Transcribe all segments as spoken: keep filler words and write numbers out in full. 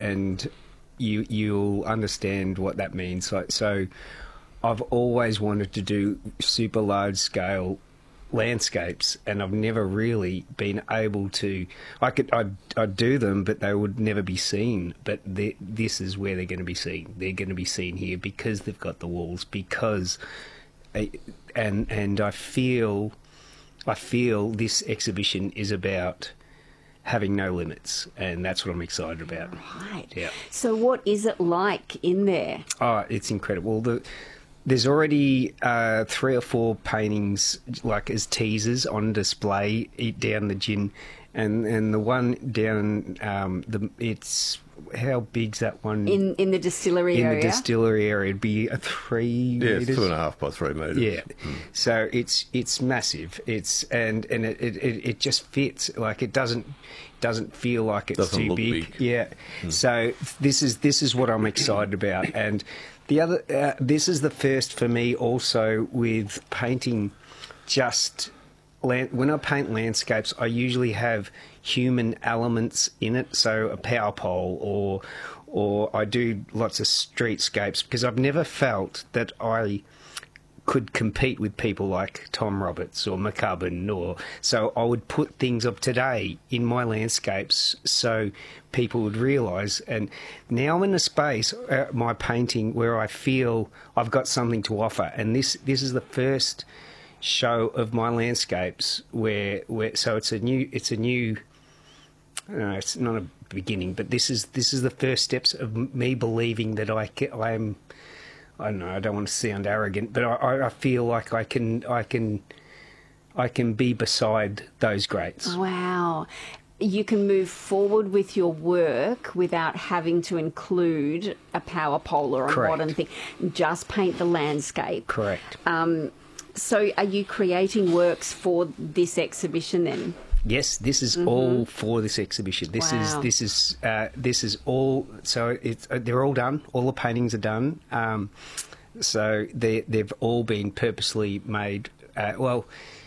and you you'll understand what that means. Like, so I've always wanted to do super large scale landscapes, and I've never really been able to. I could I'd, I'd do them, but they would never be seen. But this is where they're going to be seen. They're going to be seen here because they've got the walls. Because, and and I feel, I feel this exhibition is about having no limits, and that's what I'm excited about. Right. Yeah. So what is it like in there? Oh, it's incredible. The There's already uh, three or four paintings, like as teasers, on display down the gin, and and the one down um, the it's how big's that one in in the distillery in area? the distillery area? It'd be a three. Yeah, meters. it's two and a half by three metres. Yeah, mm. so it's it's massive. It's and and it, it, it just fits. Like it doesn't doesn't feel like it's Doesn't too look big. big. Yeah, mm. So this is this is what I'm excited about. And the other, uh, this is the first for me also with painting just, land, when I paint landscapes, I usually have human elements in it, so a power pole or, or I do lots of streetscapes because I've never felt that I could compete with people like Tom Roberts or McCubbin, or so I would put things of today in my landscapes so people would realise. And now I'm in a space, uh, my painting, where I feel I've got something to offer, and this this is the first show of my landscapes where where so it's a new it's a new I don't know, it's not a beginning, but this is this is the first steps of me believing that I can, I am. I don't know. I don't want to sound arrogant, but I, I feel like I can, I can, I can be beside those greats. Wow. You can move forward with your work without having to include a power pole or a Correct. modern thing. Just paint the landscape. Correct. Um, so are you creating works for this exhibition then? Yes, this is Mm-hmm. all for this exhibition. This Wow. is this is uh, this is all. So it's uh, they're all done. All the paintings are done. Um, so they they've all been purposely made. Uh, well,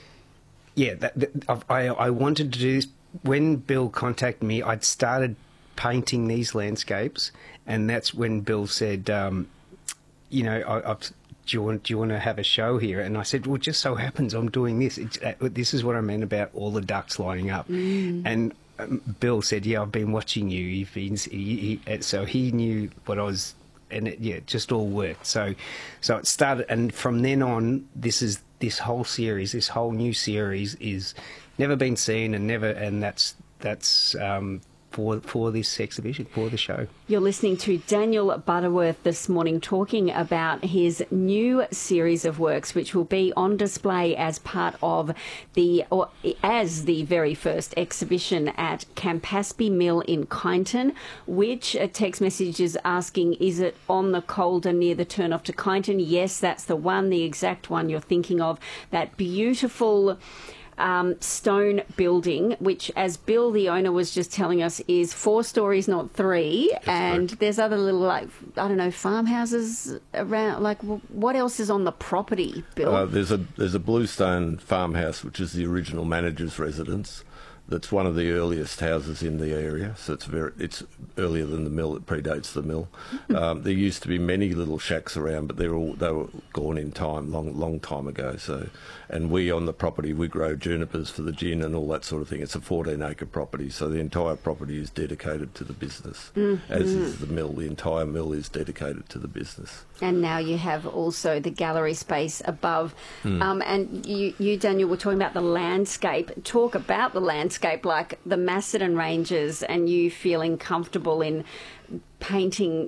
yeah. That, that, I I wanted to do this when Bill contacted me. I'd started painting these landscapes, and that's when Bill said, um, you know, I, I've. Do you, want, do you want to have a show here? And I said, well, it just so happens I'm doing this. It's, uh, this is what I meant about all the ducks lining up. Mm. And um, Bill said, yeah, I've been watching you. You've been, he, he, so he knew what I was, and it, yeah, it just all worked. So so it started, and from then on, this is this whole series, this whole new series is never been seen, and never, and that's, that's um, for for this exhibition, for the show. You're listening to Daniel Butterworth this morning talking about his new series of works, which will be on display as part of the, or as the very first exhibition at Campaspe Mill in Kyneton, which a text message is asking, is it on the Calder near the turn-off to Kyneton? Yes, that's the one, the exact one you're thinking of. That beautiful Um, stone building, which, as Bill, the owner, was just telling us, is four stories, not three. That's and correct. There's other little, like, I don't know, farmhouses around. Like, what else is on the property, Bill? Uh, there's a there's a bluestone farmhouse, which is the original manager's residence. That's one of the earliest houses in the area, so it's very it's earlier than the mill. It predates the mill. Um, there used to be many little shacks around, but they're all they were gone in time, long long time ago. So, and we on the property we grow junipers for the gin and all that sort of thing. It's a fourteen acre property, so the entire property is dedicated to the business, mm-hmm. as is the mill. The entire mill is dedicated to the business. And now you have also the gallery space above. Mm. Um, and you, you, Daniel, were talking about the landscape. Talk about the landscape, like the Macedon Ranges, and you feeling comfortable in painting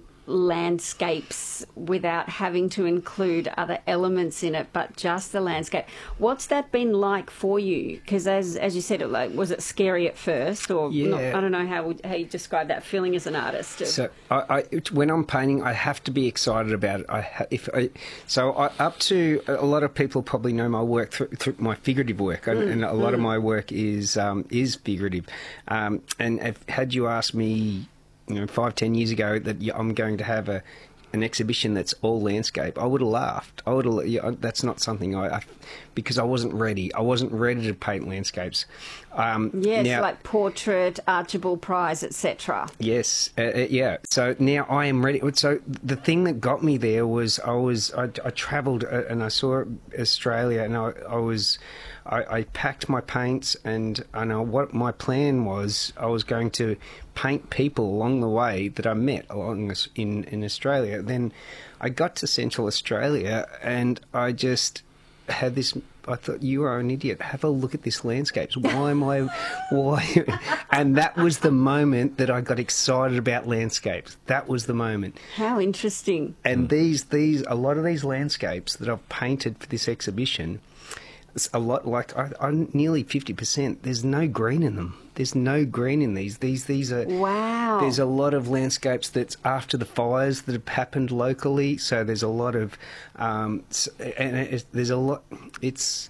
landscapes without having to include other elements in it, but just the landscape. What's that been like for you? Because as as you said, it like was it scary at first, or Yeah. not, I don't know how would, how you describe that feeling as an artist. Of, So I, I, when I'm painting, I have to be excited about it. I ha, if I, so I, up to a lot of people probably know my work through, through my figurative work, and, mm, and a lot mm. of my work is um, is figurative. Um, and if, had you asked me, you know, five, ten years ago that I'm going to have a an exhibition that's all landscape, I would have laughed. I would have. Yeah, that's not something I, I, because I wasn't ready. I wasn't ready to paint landscapes. Um, yes, now, like portrait, Archibald Prize, et cetera. Yes, uh, uh, yeah. So now I am ready. So the thing that got me there was I was I, I travelled uh, and I saw Australia, and I, I was. I, I packed my paints, and I know what my plan was. I was going to paint people along the way that I met along this, in in Australia. Then I got to Central Australia, and I just had this. I thought, you are an idiot. Have a look at this landscape. Why am I? Why? And that was the moment that I got excited about landscapes. That was the moment. How interesting. And these these a lot of these landscapes that I've painted for this exhibition. It's a lot like I, I'm nearly fifty percent. There's no green in them. There's no green in these. These these are wow. There's a lot of landscapes that's after the fires that have happened locally. So there's a lot of um, and it, there's a lot. It's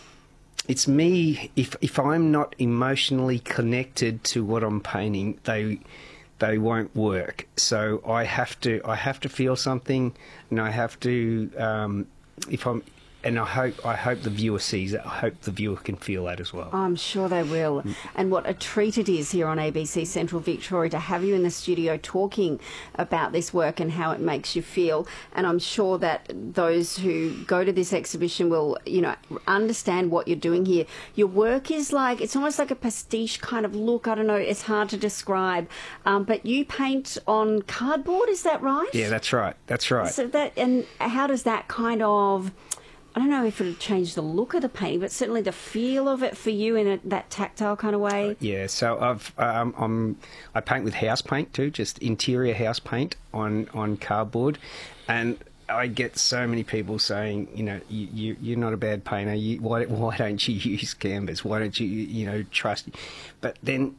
it's me. If if I'm not emotionally connected to what I'm painting, they they won't work. So I have to I have to feel something, and I have to um, if I'm. And I hope I hope the viewer sees it. I hope the viewer can feel that as well. I'm sure they will. And what a treat it is here on A B C Central Victoria to have you in the studio talking about this work and how it makes you feel. And I'm sure that those who go to this exhibition will, you know, understand what you're doing here. Your work is like, it's almost like a pastiche kind of look. I don't know, it's hard to describe. Um, but you paint on cardboard, is that right? Yeah, that's right. That's right. So that, and how does that kind of... I don't know if it would change the look of the painting, but certainly the feel of it for you in a, that tactile kind of way. Yeah, so I've um, I'm I paint with house paint too, just interior house paint on on cardboard, and I get so many people saying, you know, you, you you're not a bad painter. You, why why don't you use canvas? Why don't you you know trust? But then.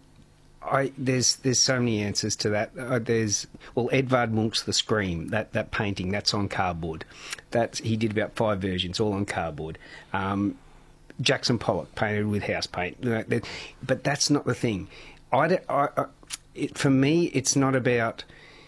I, there's there's so many answers to that. Uh, there's well, Edvard Munch's The Scream, that, that painting, that's on cardboard. That's he did about five versions, all on cardboard. Um, Jackson Pollock painted with house paint, you know, that, but that's not the thing. I, I, I it, for me, it's not about.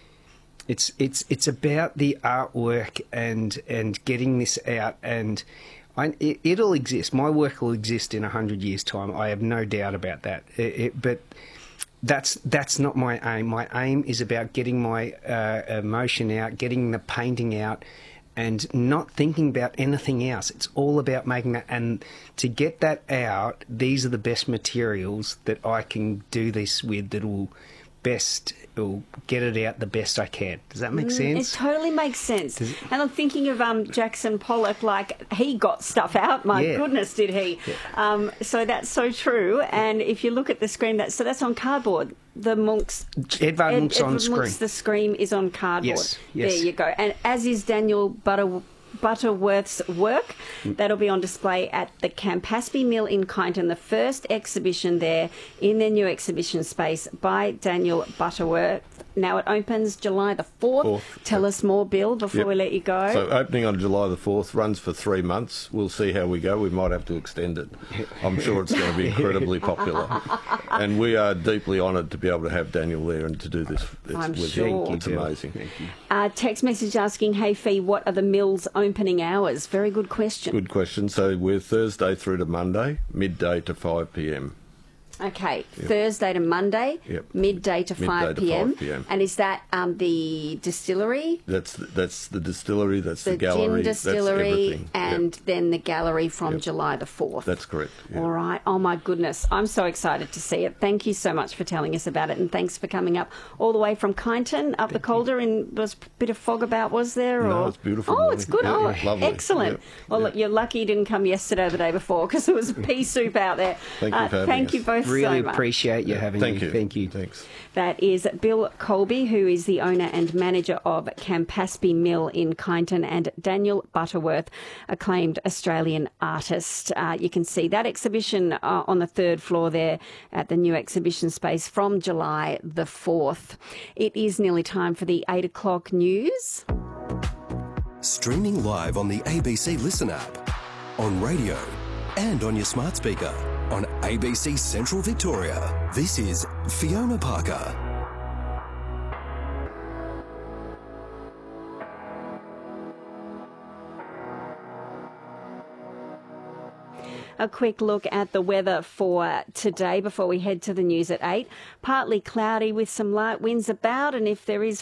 It's it's it's about the artwork and and getting this out and. I, it, it'll exist. My work will exist in a hundred years' time. I have no doubt about that. It, it, but. That's that's not my aim. My aim is about getting my uh, emotion out, getting the painting out, and not thinking about anything else. It's all about making that. And to get that out, these are the best materials that I can do this with that will best, will get it out the best I can. Does that make Mm, sense? it totally makes sense. And I'm thinking of um, Jackson Pollock, like he got stuff out. My Yeah. goodness, did he? Yeah. Um, so that's so true. And if you look at the screen, that so that's on cardboard. The Monk's Edvard Ed, Munch's on Edvard screen. Munch's The Scream is on cardboard. Yes, yes. There you go. And as is Daniel Butter. Butterworth's work. Mm. That'll be on display at the Campaspe Mill in Kyneton, the first exhibition there in their new exhibition space by Daniel Butterworth. Now it opens July the fourth. fourth. Tell Yep. us more, Bill, before Yep. we let you go. So opening on July the fourth, runs for three months. We'll see how we go. We might have to extend it. I'm sure it's going to be incredibly popular. And we are deeply honoured to be able to have Daniel there and to do this it's I'm with sure. him. It's Thank you, Bill. amazing. Thank you. Uh, text message asking, hey, Fee, what are the mill's opening hours? Very good question. Good question. So we're Thursday through to Monday, midday to five p m. Okay, Thursday to Monday, Yep. midday to Midday five to p m. five p m. And is that um, the distillery? That's the, that's the distillery, that's the, The gallery, gin distillery that's everything. and Yep. then the gallery from Yep. July the fourth. That's correct. Yeah. All right. Oh, my goodness. I'm so excited to see it. Thank you so much for telling us about it, and thanks for coming up all the way from Kyneton, up the Calder, and there was a bit of fog about, was there? No, or? it's beautiful Oh, it's good. morning. Oh, Yeah, yeah, lovely. excellent. Yep. Well, Yep. look, you're lucky you didn't come yesterday or the day before because there was pea soup out there. Thank you Uh, for having Thank us. you both Really so much. appreciate you having Thank me. you. Thank you. Thanks. That is Bill Colby, who is the owner and manager of Campaspe Mill in Kyneton, and Daniel Butterworth, acclaimed Australian artist. Uh, you can see that exhibition uh, on the third floor there at the new exhibition space from July the fourth. It is nearly time for the eight o'clock news. Streaming live on the A B C Listen app, on radio and on your smart speaker. On A B C Central Victoria, this is Fiona Parker. A quick look at the weather for today before we head to the news at eight. Partly cloudy with some light winds about, and if there is